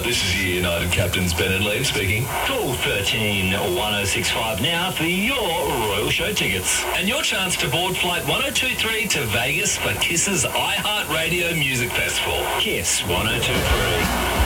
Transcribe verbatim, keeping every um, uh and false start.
this is your United Captains Ben and Liam speaking. Call thirteen one oh six five now for your Royal Show tickets. And your chance to board Flight one oh two three to Vegas for Kiss's iHeartRadio Music Festival. Kiss one oh two three.